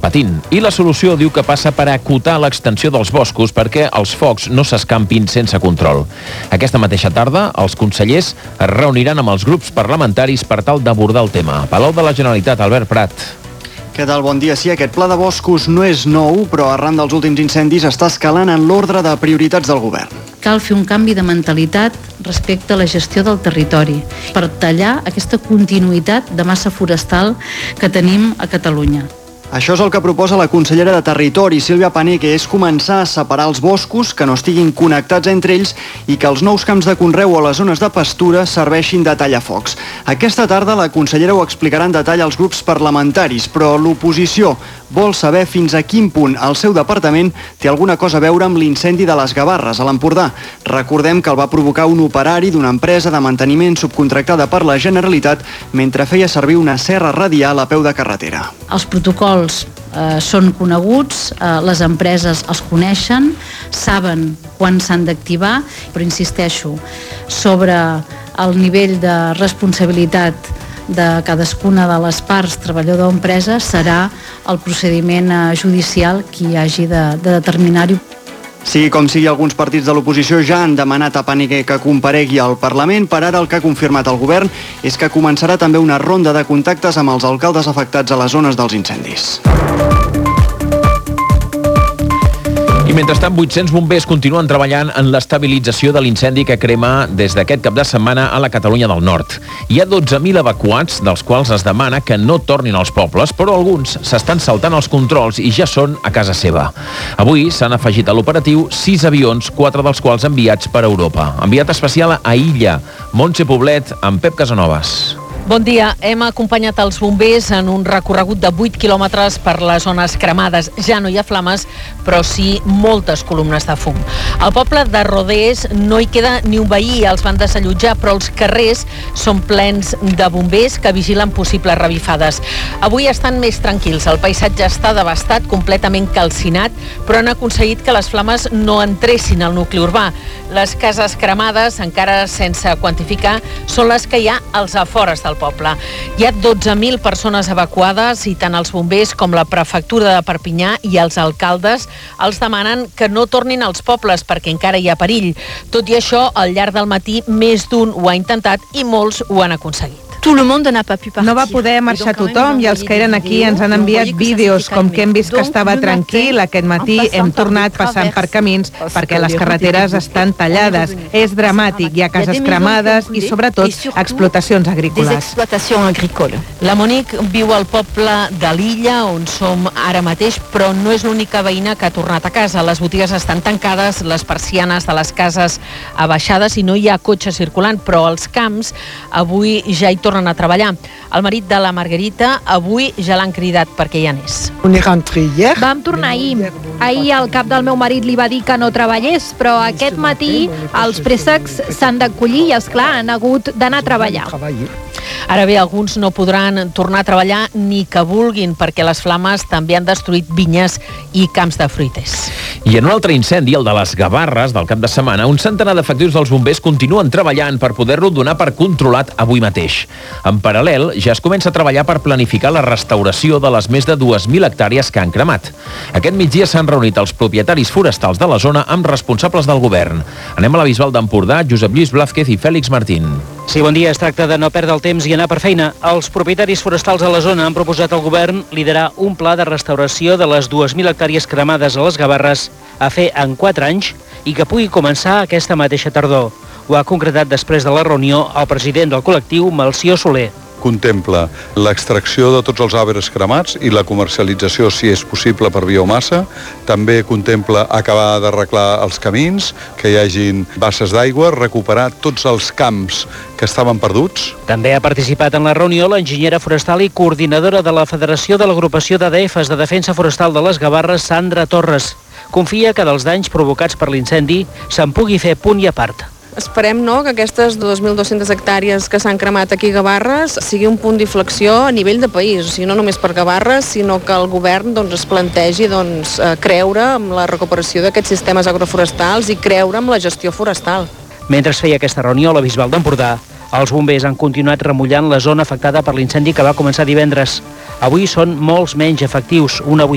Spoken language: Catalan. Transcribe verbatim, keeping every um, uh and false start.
patint. I la solució diu que passa per acotar l'extensió dels boscos perquè els focs no s'escampin sense control. Aquesta mateixa tarda, els consellers es reuniran amb els grups parlamentaris per tal d'abordar el tema. Palau de la Generalitat, Albert Prat. Què tal? Bon dia. Sí, aquest pla de boscos no és nou, però arran dels últims incendis està escalant en l'ordre de prioritats del govern. Cal fer un canvi de mentalitat respecte a la gestió del territori per tallar aquesta continuïtat de massa forestal que tenim a Catalunya. Això és el que proposa la consellera de Territori, Sílvia Pané, que és començar a separar els boscos que no estiguin connectats entre ells i que els nous camps de conreu o les zones de pastura serveixin de tallafocs. Aquesta tarda la consellera ho explicarà en detall als grups parlamentaris, però l'oposició vol saber fins a quin punt el seu departament té alguna cosa a veure amb l'incendi de les Gavarres, a l'Empordà. Recordem que el va provocar un operari d'una empresa de manteniment subcontractada per la Generalitat mentre feia servir una serra radial a peu de carretera. Els protocols eh, són coneguts, eh, les empreses els coneixen, saben quan s'han d'activar, però insisteixo, sobre el nivell de responsabilitat de cadascuna de les parts, treballador o empresa, serà el procediment eh, judicial qui hagi de, de determinar-ho. Sigui com sigui, alguns partits de l'oposició ja han demanat a Pané que comparegui al Parlament. Per ara el que ha confirmat el govern és que començarà també una ronda de contactes amb els alcaldes afectats a les zones dels incendis. I mentrestant, vuit-cents bombers continuen treballant en l'estabilització de l'incendi que crema des d'aquest cap de setmana a la Catalunya del Nord. Hi ha dotze mil evacuats, dels quals es demana que no tornin als pobles, però alguns s'estan saltant els controls i ja són a casa seva. Avui s'han afegit a l'operatiu sis avions, quatre dels quals enviats per Europa. Enviat especial a Illa, Montse Poblet, amb Pep Casanovas. Bon dia. Hem acompanyat els bombers en un recorregut de vuit quilòmetres per les zones cremades. Ja no hi ha flames, però sí moltes columnes de fum. Al poble de Rodés no hi queda ni un veí, els van desallotjar, però els carrers són plens de bombers que vigilen possibles revifades. Avui estan més tranquils, el paisatge està devastat, completament calcinat, però han aconseguit que les flames no entressin al nucli urbà. Les cases cremades, encara sense quantificar, són les que hi ha als afores del poble. Hi ha dotze mil persones evacuades i tant els bombers com la prefectura de Perpinyà i els alcaldes els demanen que no tornin als pobles perquè encara hi ha perill. Tot i això, al llarg del matí, més d'un ho ha intentat i molts ho han aconseguit. No va poder marxar tothom i els que eren aquí ens han enviat vídeos com que hem vist que estava tranquil. Aquest matí hem tornat passant per camins perquè les carreteres estan tallades. És dramàtic, hi ha cases cremades i sobretot explotacions agrícoles. La Monique viu al poble de l'Illa on som ara mateix, però no és l'única veïna que ha tornat a casa. Les botigues estan tancades, les persianes de les cases abaixades i no hi ha cotxe circulant, però als camps avui ja hi tornen tornen a treballar. El marit de la Margarita avui ja l'han cridat perquè ja n'és. Vam tornar ahir. Ahir el cap del meu marit li va dir que no treballés, però aquest matí els préssecs s'han d'acollir i, esclar, han hagut d'anar a treballar. Ara bé, alguns no podran tornar a treballar ni que vulguin perquè les flames també han destruït vinyes i camps de fruiters. I en un altre incendi, el de les Gavarres del cap de setmana, un centenar d'efectius dels bombers continuen treballant per poder-lo donar per controlat avui mateix. En paral·lel, ja es comença a treballar per planificar la restauració de les més de dues mil hectàrees que han cremat. Aquest migdia s'han reunit els propietaris forestals de la zona amb responsables del govern. Anem a la Bisbal d'Empordà, Josep Lluís Blázquez i Fèlix Martín. Sí, bon dia. Es tracta de no perdre el temps i anar per feina. Els propietaris forestals de la zona han proposat al govern liderar un pla de restauració de les dues mil hectàrees cremades a les Gavarres a fer en quatre anys i que pugui començar aquesta mateixa tardor. Ho ha concretat després de la reunió el president del col·lectiu, Melcior Soler. Contempla l'extracció de tots els arbres cremats i la comercialització, si és possible, per biomassa. També contempla acabar d'arreglar els camins, que hi hagin basses d'aigua, recuperar tots els camps que estaven perduts. També ha participat en la reunió l'enginyera forestal i coordinadora de la Federació de l'Agrupació d'A D Fs de Defensa Forestal de les Gavarres, Sandra Torres. Confia que dels danys provocats per l'incendi se'n pugui fer punt i a part. Esperem no, que aquestes dos mil dues-centes hectàrees que s'han cremat aquí a Gavarres sigui un punt d'inflexió a nivell de país, o sigui, no només per Gavarres, sinó que el govern doncs, es plantegi doncs, creure en la recuperació d'aquests sistemes agroforestals i creure en la gestió forestal. Mentre es feia aquesta reunió a la Bisbal d'Empordà, els bombers han continuat remullant la zona afectada per l'incendi que va començar divendres. Avui són molts menys efectius, una vuitena